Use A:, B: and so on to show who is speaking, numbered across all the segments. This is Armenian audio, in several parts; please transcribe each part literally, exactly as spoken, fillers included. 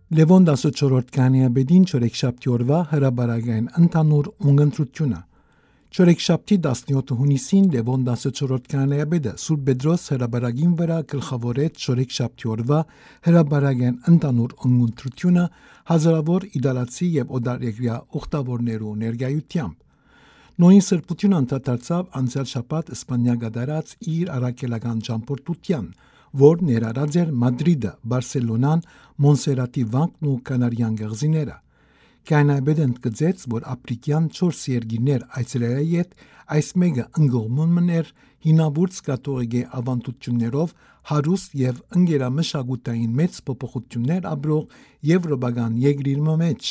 A: Լևոն տասնչորրորդ Կանեաբեդին չորեքշաբթի օրվա հրաբարագային ընդհանուր ունգընտրությունը։ Չորեքշաբթի տասնյոթ հունիսին Լևոն տասնչորրորդ Կանեաբեդը Սուրբ Պետրոս հրաբարագին վրա գլխավորեց չորեքշաբթի օրվա հրաբարագային ընդհանուր ունգընտրությունը հազարավոր իդալացի եւ օդարեգրյա ուխտավորներու ներկայությամբ։ Նույն սրբությունը անդրադարձավ անցյալ շաբաթ Իսպանիա գդարած իր առաքելական ճամփորդության, որ ներառած էր Մադրիդը, Բարսելոնան, Մոնսերատի վանքն ու Կանարյան գեղձիները։ Կանեաբեդը ընդգծեց, որ ապրիկյան չորս երկիրներ այցելելայի հետ այս մեկը ընկողմուն էր հինավուրց կաթողիկե ավանդություններով հարուստ եւ ընկերամշակութային մեծ փոփոխություններ ապրող եվրոպական երկրի մեջ։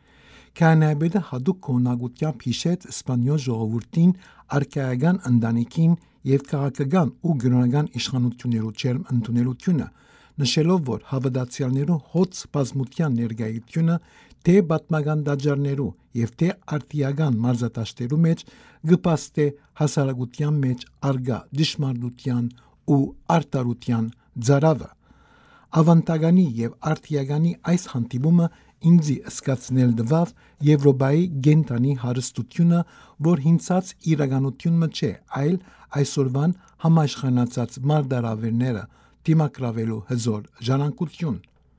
A: Կանեաբեդը հատուկ կողմնակությամբ հիշեց Իսպանիոս ժողովրդին, արքայական ընտանիքին եւ քաղաքական ու գրոնական իշխանություններու ջերմ ընդունելությունը, նշելով, որ հավատացյալներու հոծ բազմության ներկայությունը թե պատմական դաջարներու եւ թե արտիական մարզատաշտերու մեջ գպաստե հասարակության մեջ արգա դժմարության ու արտարության ծարավը։ Ավանդականի եւ արտիականի այս հանդիպումը ինձի սկացնել դվավ Եվրոպայի գենտանի հարստությունը, որ հինցած իրականությունը չէ, այլ այսօրվան համաշխանացած մարդարավերները դիմակրավելու հզոր ժառանգություն։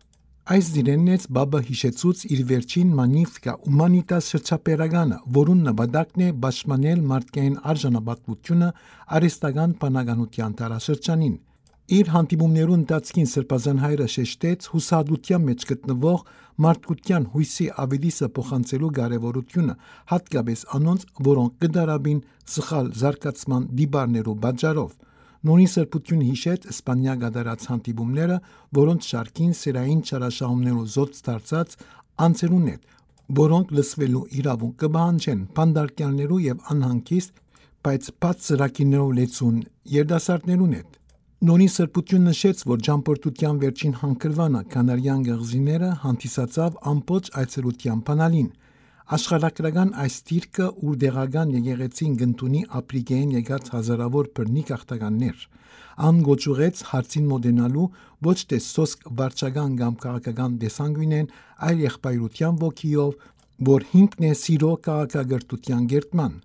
A: Այս դիրենից բաբը հիշեցուց իր վերջին Magnificat Humanitas շրջապերականը, որուն նպատակն է պաշտպանել մարդկային արժանապատվությունը արհեստական բանականության տարաշրջանին։ Իր հանդիպումներու ընթացքին Սրբազան հայրը շեշտեց հուսահատության մեջ գտնվող մարդկության հույսի ավելիսը փոխանցելու կարևորությունը, հատկապես անոնց, որոնք կդարաբին սխալ զարգացման դիբարներու պատճառով։ Նույն սրբությունը հիշեց Իսպանիա գդարած հանդիպումները, որոնց շարքին սերային չարաշահումներու զոհ դարձած անձերուն հետ, որոնք լսվելու իրավունք կպահանջեն բանդարկյալներու եւ անհանգիստ, բայց բաց ծրագիրներով լեցուն երիտասարդներուն հետ։ Նույն սրբությունը նշեց, որ ճամփորդության վերջին հանգրվանը Կանարյան գեղձիները հանդիսացավ ամբողջ այցելության բանալին։ Աշխարհագրական այս դիրքը ուրդեղական եկեղեցին գտնունի ապրիկային եկած հազարավոր բռնի գաղթականներ, ան գոչուղեց հարցին մոդենալու ոչ թե սոսկ վարչական կամ քաղաքական տեսանկյունեն, այլ եղբայրության ոգիով, որ հիմքն է սիրո քաղաքագրթության գերտման։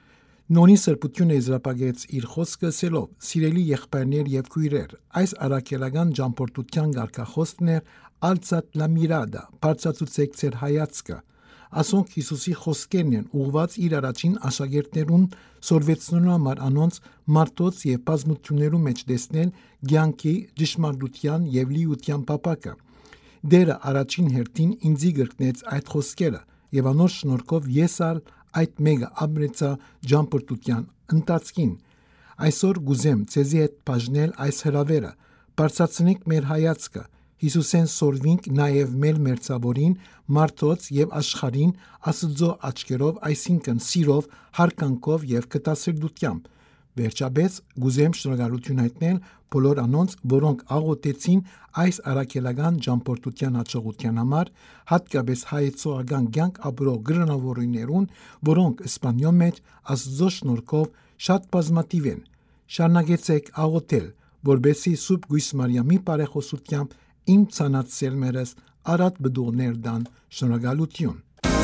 A: Նոնի սրբությունը եզրափակեց իր խոսքը ասելով. «Սիրելի եղբայրներ եւ քույրեր, այս առաքելական ճամփորդության ղարքախոսն է Alzat la mirada, բարձրացուցեք ձեր հայացքը։ Ասոնք Հիսուսի խոսքերն են ուղված իր առաջին աշակերտներուն սորվեցնելու համար անոնց մարդոց եւ բազմություններու մեջ տեսնել ցանկի ճշմարտության եւ լիության պապակը։ Դերը առաջին հերթին ինձի գրկնեց այդ խոսքերը եւ անոր շնորհքով ես ալ այդ մեկը ամրեցա ճամփորդության ընթացքին։ Այսօր գուզեմ ցեզի հետ բաժնել այս հրավերը, բարձրացնենք մեր հայացքը, Հիսուսեն սորվինք նաև մեր մերձավորին, մարդոց եւ աշխարհին Աստծո աչքերով, այսինքն սիրով, հարկանքով եւ կտասրդությամբ։ Վերջապես գուզեմ շնորհակալություն հայտնել բոլոր անոնց, որոնք աղոթեցին այս առաքելական ճամփորդության հաջողության համար, հատկապես հայեցողական կյանք ապրող գրոնավորիներուն, որոնք Իսպանիո մեջ Աստծո շնորհքով շատ բազմաթիվ են։ Շարունակեցեք աղոթել, որբեսի Սուրբ Գույս Մարիամի բարեխոսությամբ իմ ցանած սերմերս արատ բդուղներ դան։ Շնորհակալություն։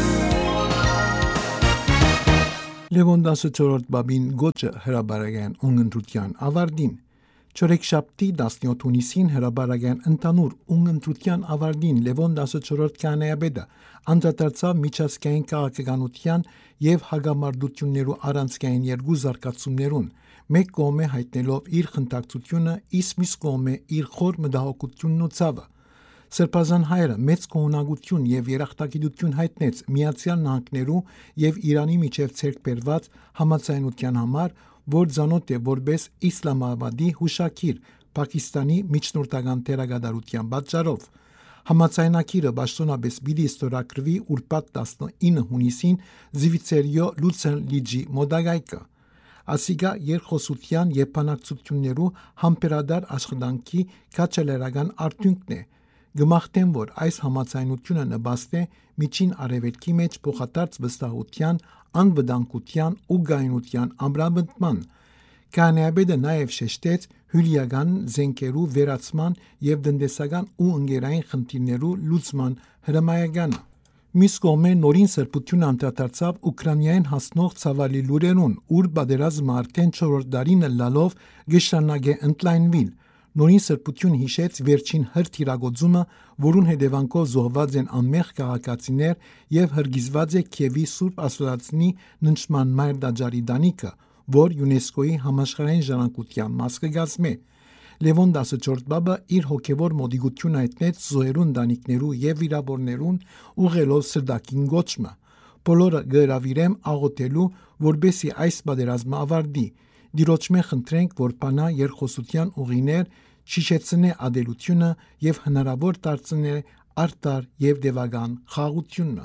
A: Լևոն տասնչորրորդ բաբին գոչը հրաբարագային ունգընտրության ավարտին։ Չորեքշաբթի տասնյոթ հունիսին հրաբարագային ընդհանուր ունգընտրության ավարտին Լևոն տասնչորրորդ Կանեաբեդը անդրադարձավ միջազգային քաղաքականության եւ հագամարտություններու առանցքային երկու զարգացումներուն, մեկ կողմէ հայտնելով իր խնդակցությունը, իսկ մյուս կողմէ իր խոր մտահոգությունն ու ցավը։ Սրբազան հայրը մեծ կողմնակություն եւ երախտագիտություն հայտնեց Միացյալ Նահանգներու եւ Իրանի միջև ցերկ բերված համաձայնության համար, որ ցանոթ է որպես Իսլամաբադի հուշագիր Պակիստանի միջնորդական դերակատարության պատճառով։ Համաձայնագիրը պաշտոնապես պիտի ստորագրվի ուրբաթ տասնինը հունիսին Զիվիցերիո Լուցեն լիճի մոտակայքը։ Ասիգա երկխոսության եւ բանակցություններու համբերադար աշխատանքի քաջալերական արդյունքն է։ Գմախտեն, որ այս համաձայնությունը նպաստ է միջին արևելքի մեջ փոխադարձ վստահության, անվտանգության ու գայունության ամրապնդման։ Քահանայապետը նաև շեշտեց հյուրիական զենքերու վերացման եւ տնտեսական ու ընկերային խնդիրներու լուծման հրամայականը։ Մյուս կողմէ նորին սրբություն անդրադարձավ Ուկրաինային հասնող ցավալի լուրերուն, ուր պատերազմը արդեն չորրորդ դարին լալով գշտանագե ընդլայնվիլ։ Նորին սրբություն հիշեց վերջին հրթիռագործումը, որուն հետևանքով զոհված են անմեղ քաղաքացիներ եւ հրգիզված է Քիևի Սուրբ Աստվածածնի ննջման մայր տաճարի դանիքը, որ ՅՈՒՆԵՍԿՕ-ի համաշխարհային ժառանգության մաս կգազմե։ Լևոն տասնչորսերորդ Պապը իր հոգևոր մոդիգությունը հայտնեց զոհերուն տանիքներու եւ վիրավորներուն ուղղելով սրտակին գոչմը։ Բոլորը գհրավիրեմ աղոթելու, որբեսի այս պատերազմը ավարտի։ Դիրոջմե խնդրենք, որ բանա երկխոսության ուղիներ շիշեցնե ադելությունը եւ հնարավոր դարձնե արտար եւ դեվական խաղաղությունը։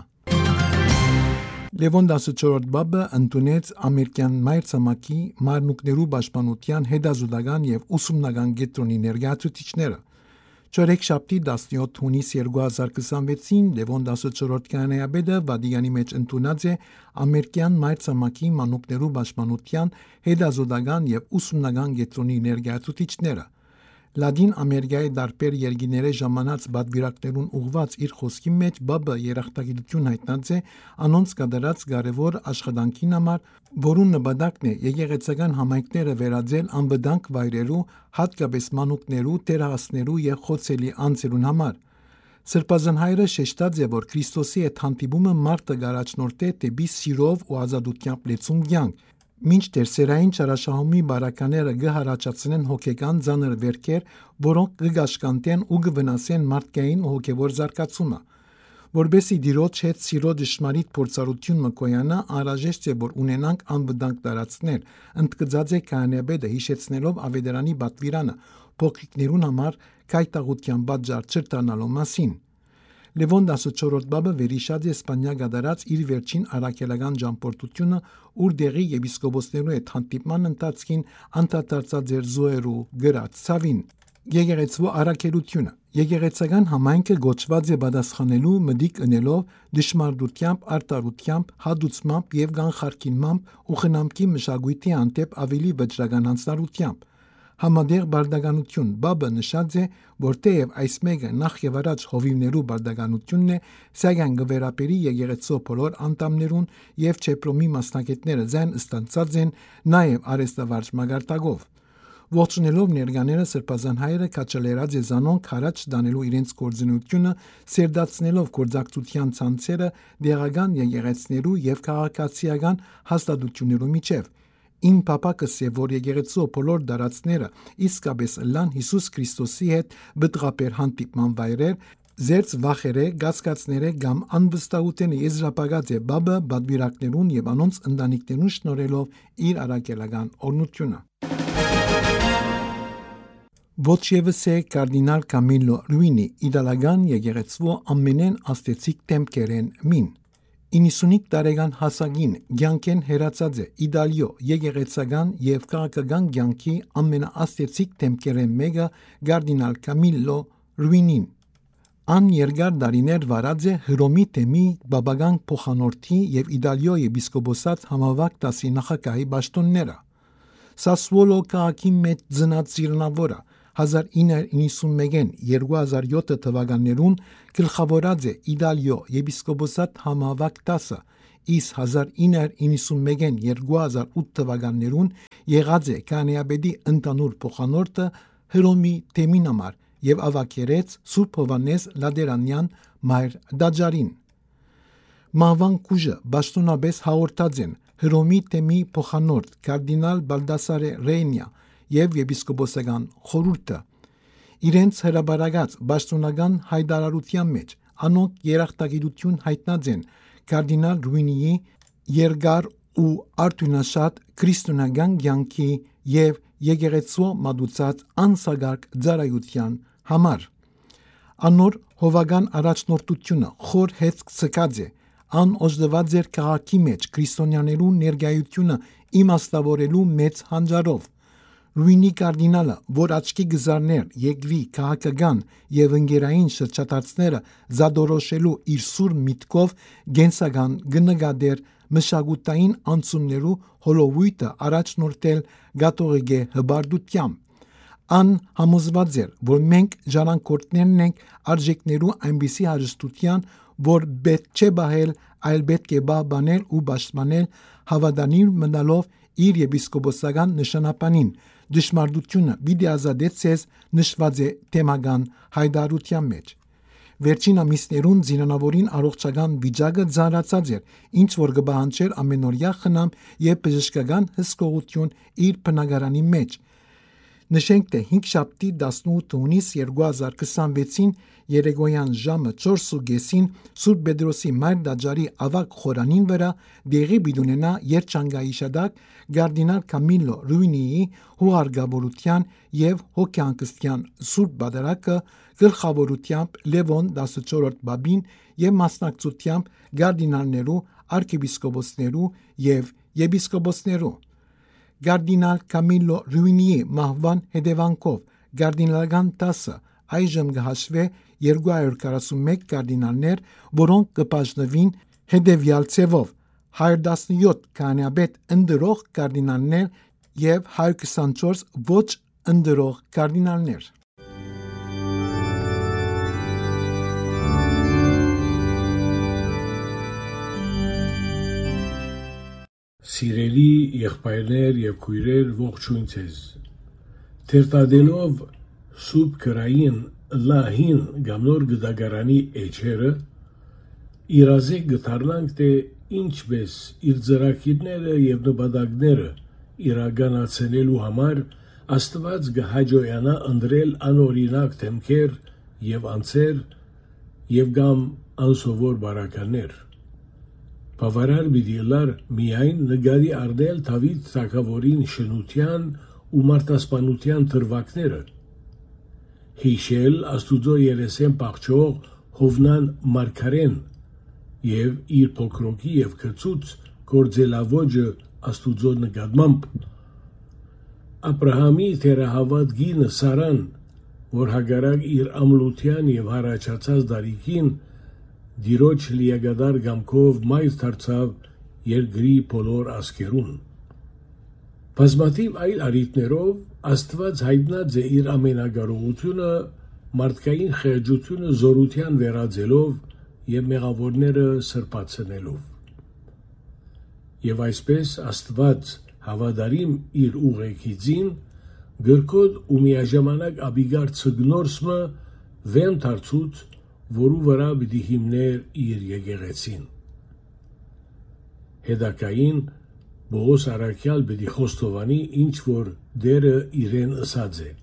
A: Լևոն տասնչորսերորդ Պապը ընդունեց ամերիկյան մայրցամաքի մարմնուկներու պաշտպանության հետազոտական եւ ուսումնական կենտրոնի ներկայացուցիչները։ Չորեքշաբթի տասնյոթ հունիս երկու հազար քսանվեցին Լևոն տասնչորսերորդ քահանայապետը Վատիկանի մեջ ընդունած է ամերիկյան մայրցամաքի մանուկներու պաշտպանության հետազոտական եւ ուսումնական կենտրոնի ներկայացուցիչները։ Լատին Ամերիկայի տարբեր երկիների ժամանած բادվիրակներուն ուղված իր խոսքի մեջ Պապը երախտագիտություն հայտնած է անոնց կատարած կարևոր աշխատանքին համար, որուն նպատակն է եկեղեցական համայնքները վերածել անվտանգ վայրերու, հատկապես մանուկներու, տերահասներու եւ խոցելի անձերուն համար։ Սրբազան հայրը շեշտած է, որ Քրիստոսի հետ հանդիպումը մարդը գարաչնորդ է դեպի սիրով ու ազատությամբ լեցուն կյանք, մինչդեռ սերային չարաշահումի բարակաները կհարաճացնեն հոգեկան ծանր վերքեր, որոնք կգաշկանտեն ու կվնասեն մարդկային ու հոգևոր զարգացումը։ Որբեսի դիրոջ հետ սիրո դժմարիտ փորձառությունը կոյանա, անհրաժեշտ է, որ ունենանք անվտանգ տարածքներ, ընդգծած է քահանայապետը հիշեցնելով Ավետարանի պատվիրանը փոքրիկներուն համար կայտաղության պատճառ չդառնալու մասին։ Լևոն տասնչորսերորդ Պապը վերհիշած է Իսպանիա կատարած իր վերջին առաքելական ճամփորդությունը, ուր դեղի եպիսկոպոսներու հետ հանդիպման ընթացքին անդրադարձած էր զոհերու գրած ցավին։ Եկեղեցու առաքելությունը եկեղեցական համայնքը գոչված է պատասխանելու մտիկ ընելով դժմարտությամբ, արտարությամբ, հադուցմամբ եւ կանխարգելմամբ ու խնամքի մշակույթի հանդեպ ավելի վճռական անձնարությամբ։ Համադեղ բարդականություն Պապը նշած է, որ թեև այս մեկը նախ եւ առաջ հովիվներու բարդականությունն է, սակայն գվերապերի եկեղեցու բոլոր անդամներուն եւ չեպրոմի մասնակիցները ձայն ստանցած են նաեւ արեստավարժ մագարտակով։ Ողջունելով ներկաները Սրբազան հայրը քաչալերած է զանոնք հարաճ դանելու իրենց գործունեությունը, սերդացնելով գործակցության ցանցերը դեղական եկեղեցներու եւ քաղաքացիական հաստատություններու միջև։ Իմ պապակս է, որ եկեղեցու բոլոր դարածները իսկապես լան Հիսուս Քրիստոսի հետ բդղապեր հանդիպման վայրեր, զերծ վախերը, գասկածները կամ անվստահությունը եզրապակած է Պապը բադվիրակներուն եւ անոնց ընտանիքներուն շնորհելով իր առաքելական օրհնությունը։ Ոչ ևս է կարդինալ Կամիլո Ռուինի իտալական եկեղեցու ամենեն աստեցիկ տեմքերեն մին։ իննսունհինգ տարեկան հասակին կյանքեն հերացած է Իտալիո եկեղեցական եւ քաղաքական կյանքի ամենաաստեցիկ տեմքերեն մեկը կարդինալ Կամիլո Ռուինին։ Ան երկար դարիներ վարած է Հռոմի թեմի բաբական փոխանորդի եւ Իտալիո եպիսկոպոսած համավարակ դասի նախագահի պաշտոնները։ Սասուոլո քաղաքի մեջ ծնած Զիրնավորը հազար ինը հարյուր իննսունմեկին երկու հազար յոթ թվականներուն գլխավորած է Իտալիո եպիսկոպոսատ համավարակ դասը, իսկ հազար ինը հարյուր իննսունմեկին երկու հազար ութ թվականներուն եղած է քահանայապետի ընդանուր փոխանորդը Հռոմի թեմին համար եւ ավակերեց Սուրբ Հովանես Լադերանյան մայր տաճարին։ Մահվան կուժը պաշտոնապես հաղորդած են Հռոմի թեմի փոխանորդ կարդինալ Բալդասարե Ռեյնիա եւ եպիսկոպոսական խորհուրդը։ Իրենց հրաբարագած պաշտոնական հայտարարության մեջ անոնք երախտագիտություն հայտնած են կարդինալ Ռուինիի երկար ու արդյունաշատ քրիստոնեական կյանքի եւ եկեղեցու մատուցած անսագարկ ծառայության համար։ Անոր հովական առաջնորդությունը խոր հետ ցկած է, ան օժդված էր քաղաքի մեջ քրիստոնյաներու ներկայությունը իմաստավորելու մեծ հանճարով։ Ռուինի կարդինալը, որ աչքի գզարներ եկվի քաղաքական եւ ընկերային շրջադարձները զադորոշելու իր սուր միտքով գենսական գնգադեր մշակութային անցումներու հոլովույթը առաջնորդել գաթողիկե հբարդությամբ։ Ան համոզված էր, որ մենք ժառանգորդներն ենք արժեքներու այնպիսի հարստության, որ պետք չէ բահել, այլ պետք է բահբանել ու պաշտպանել հավատանիմ մնալով իր եպիսկոպոսական նշանապանին։ Դժմարտությունը պիտի ազատեցես նշված է թեմական հայտարարության մեջ։ Վերջին ամիսներուն զինանավորին առողջական վիճակը ծանրացած էր, ինչ որ կպահանջեր ամենօրյա խնամ եւ բժշկական հսկողություն իր բնակարանի մեջ։ Նշենք, թե հինգշաբթի տասնութ հունիս երկու հազար քսանվեցին երեկոյան ժամը չորս ու կեսին Սուրբ Պետրոսի Մայր տաճարի ավագ խորանին վրա դեղի պիտի ունենա երջանկայիշադակ կարդինալ Կամիլո Ռուինիի հուղարկավորության եւ հոգեանկստյան Սուրբ Պատարագը գլխավորությամբ Լևոն տասնչորրորդ Պապին եւ մասնակցությամբ կարդինալներու, arczepiskopոսներու եւ եպիսկոպոսներու։ Կարդինալ Կամիլո Ռուինիի մահվան հետևանքով կարդինալական դասը այժմ կհաշվի երկու հարյուր քառասունմեկ կարդինալներ, որոնք կբաժնվին հետևյալ ձևով՝ հարյուր տասնյոթ քահանայապետ ընդրող կարդինալներ եւ հարյուր քսանչորս ոչ ընդրող կարդինալներ։
B: Սիրելի եղբայրներ եւ քույրեր, ողջույն ձեզ։ Թերտադելով սուրբ քրային լահին գամնոր գդագարանի էջերը իրազեկ գտարնանք թե ինչպես իր ծրագիրները եւ նպատակները իրականացնելու համար Աստված գհաջողանա ընտրել անօրինակ թեմքեր եւ անձեր եւ կամ անսովոր բարականներ։ Բավարար բիդիլար միայն նկարի արդել Դավիթ թագավորին շնության ու մարտասպանության թրվակները, հիշել Աստուծո երեսեն պաղճող Հովնան մարգարեն եւ իր փոքրոքի եւ քծուց գործելավոճը Աստուծո նկատմամբ, Աբրահամի թերահավատ գինը Սարան, որ հագարակ իր ամլության եւ հարաճած դարիքին Դիրոջ լիագադար գամքով մայր դարձավ երկրի բոլոր ազգերուն։ Բազմաթիվ այլ առիթներով Աստված հայտնած է իր ամենակարողությունը մարդկային խեղճությունը զորության վերածելով եւ մեղավորները սրբացնելով։ Եվ այսպես Աստված հավատարիմ իր ուղեկիցին գրկոտ ու միաժամանակ աբիգար ցգնորսմը վեն դարձուց, որու վրա պիտի հիմներ իր եկեղեցին։ Հետակային Բողոս առաքյալ պիտի խոստովանի, ինչ որ դերը իրեն ըսած է։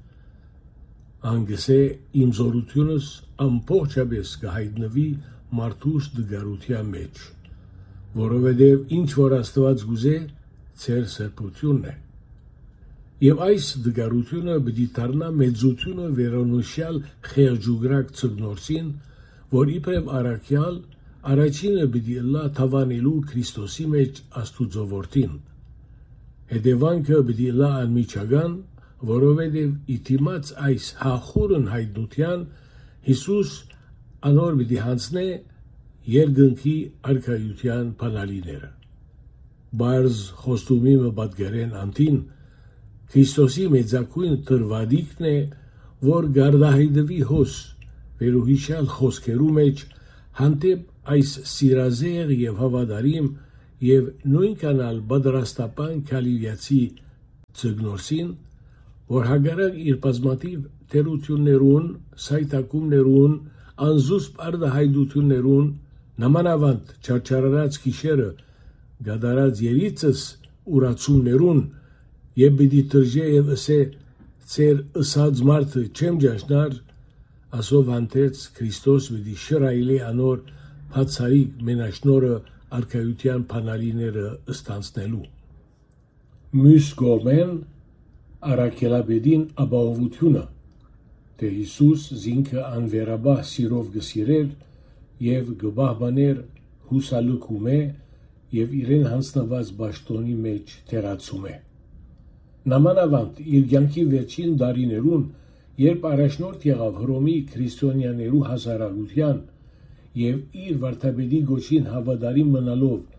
B: Անգսե իմ զորությունս ամբողջապես կհայտնվի մարդուս դգարության մեջ, որովհետև ինչ որ Աստված գուզե, ծեր սրբությունն է։ Եվ այս դգարությունը պիտի դառնա մեծությունը վերոնշյալ խեղճուգրակ ցգնորսին, որ իբրև առաքյալ առաջինը պիտի լա թավանելու Քրիստոսի մեջ Աստուծո որդին։ Հետևանքը պիտի լա անմիջական, որովհետև իտիմաց այս հախուրն հայտնության Հիսուս անոր պիտի հանձնե երկնքի արքայության բանալիները։ Բարզ խոստումի մը պատգարեն անտին Քրիստոսի մեծակույն տրվադիկն է, որ գարդահայտվի հոս վերուհիշալ խոսքերու մեջ հանդեպ այս սիրազեղ եւ հավատարիմ եւ նույնքանալ բادرաստապան քալիլիացի ցգնորսին, որ հագարակ իր բազմաթիվ թերություններուն, սայտակումներուն, անզուսպ արդահայտություններուն, նամանավանդ չարչարած գիշերը, գադարած երիցս ուրացումներուն եւ պիտի տրժե եւ ասե ծեր ըսած մարդը չեմ ճաշնար, ասով անտեց Քրիստոս պիտի շրայլի անոր բացարիք մենաշնորը արքայության բանալիները ստանցնելու։ Մյուս կողմեն առաքելապետին ապահովությունը, թե Հիսուս զինքը անվերաբահ սիրով գսիրեր եւ գբահբաներ հուսալուկում է եւ իրեն հանձնված պաշտոնի մեջ թերացում է։ Նամանավանդ իր կյանքի վերջին տարիներուն, երբ առաջնորդ եղավ Հռոմի քրիստոնյաներու հասարակության եւ իր վարդապետի գոչին հավատարիմ մնալով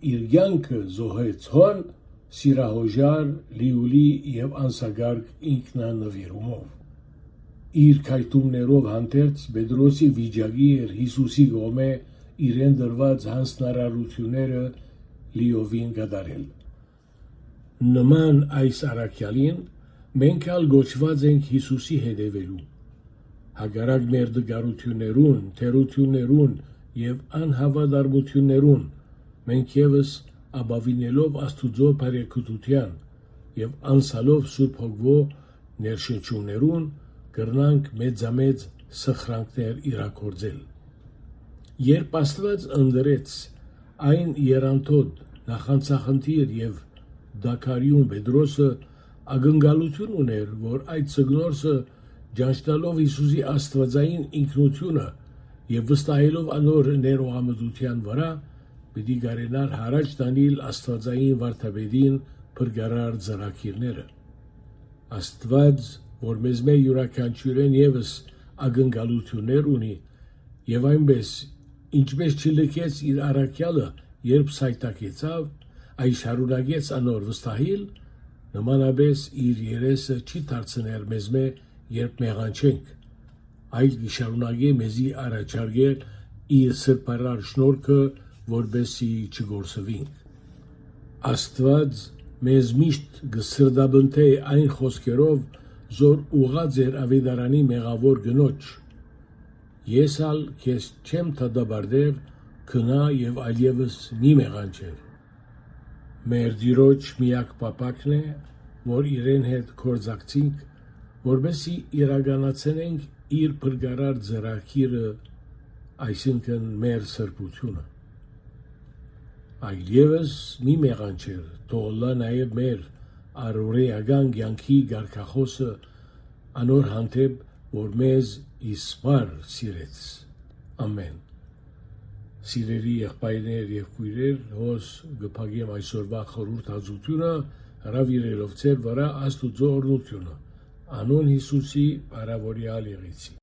B: իր կյանքը զոհեց հոն սիրահոժար, լիուլի եւ անսագարկ ինքնանվիրումով։ Իր քայթումներով հանդերձ Պետրոսի վիճակի էր Հիսուսի կողմէ իրեն դրված հանձնարարությունները լիովին կատարել։ Նման այս առաքյալին մենք ալ գոչված ենք Հիսուսի հետևելու։ Հակառակ մեր դգարություններուն, թերություններուն եւ անհավատարմություններուն մենք եւս ապավինելով Աստուծո բարեկտության եւ անսալով Սուրբ Հոգվո ներշնչումներուն կրնանք մեծամեծ սխրանքներ իրագործել։ Երբ Աստված ընդրեց այն երանտոտ նախանցախնդիր եւ դակարյուն Պետրոսը ակնկալություն ուներ, որ այդ ցգնորսը ջանչտալով Հիսուսի աստվածային ինքնությունը եւ վստահելով անոր ներողամտության վրա պիտի գարենար հարաճ տանիլ աստվածային վարդապետին փրկարար ծրագիրները։ Աստված, որ մեզ մե յուրաքանչյուրեն եւս ակնկալություններ ունի եւ այնպես ինչպես չլքեց իր առաքյալը, երբ սայտակեցավ, այս շարունակեց անոր վստահիլ, նմանապես իր երեսը չի դարձնել մեզ մե, երբ մեղանչենք, այլ կշարունակե մեզի առաջարկել իր սրբարար շնորհքը, որբեսի չգործվենք։ Աստված մեզ միշտ կսրդաբնթե այն խոսքերով, զոր ուղած էր ավետարանի մեղավոր գնոջ։ Ես ալ քեզ չեմ թադաբարդեր, քնա եւ այլևս մի մեղանչեր։ Մեր Տիրոջ միակ պապակն է, որ իրեն հետ կորձակցենք, որբեսի իրականացնենք իր փրկարար ծրագիրը, այսինքն մեր սրբությունը։ Այլևս մի մեղանչեր, թողլա նաեւ մեր առօրեական կյանքի գարքախոսը անոր հանդեպ, որ մեզ իսպար սիրեց։ Ամեն։ Սիրելի եղբայրներ եւ քույրեր, հոս գփագեմ այսօրվա խորհրդածությունը հրավիրելով ձեր վրա Աստուծո օրհնությունը։ Անուն Հիսուսի բարավորյալ եղեցի։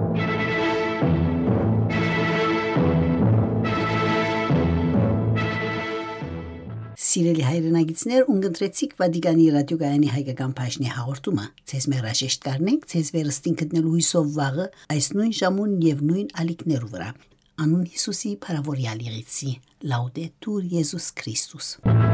C: Սիրելի հայրենագիտներ, ունգընտրեցիք Վատիկանի ռադիոգայանի հայկական բաժնի հաղորդումը։ Ձեզ մեր հաշեշտ կարնենք, ձեզ վերստին գտնելու հույսով վաղը այս նույն ժամուն եւ նույն ալիքներու վրա։ Անուն Հիսուսի բարավորյալ եղեցի։ Լաուդետուր Եզուս Քրիստոս։